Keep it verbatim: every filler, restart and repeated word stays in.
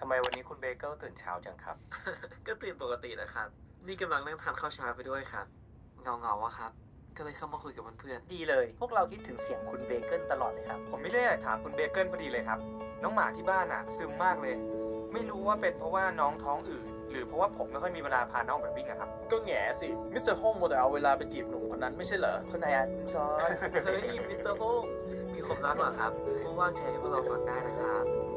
ทำไมวันนี้คุณเบเกิลตื่นเช้าจังครับก็ตื่นปกตินะครับนี่กำลังนั่งทานข้าวเช้าไปด้วยครับเงาเงาอะครับก็เลยเข้ามาคุยกับเพื่อนๆดีเลย พวกเราคิดถึงเสียงคุณเบเกิลตลอดเลยครับ ผมไม่ได้อยากถามคุณเบเกิลพอดีเลยครับ น้องหมาที่บ้านอ่ะซึมมากเลย ไม่รู้ว่าเป็นเพราะว่าน้องท้องอืดหรือเพราะว่าผมไม่ค่อยมีเวลาพาน้องไปวิ่งอะครับก็แง่สิมิสเตอร์ฮ่องมัวแต่เอาเวลาไปจีบหนุ่มคนนั้นไม่ใช่เหรอคนไหนอ่ะคุณซอนเฮ้ยมิสเตอร์โฮงมีความรักเหรอครับว่างๆแชร์ให้พวกเราฟังได้นะครับ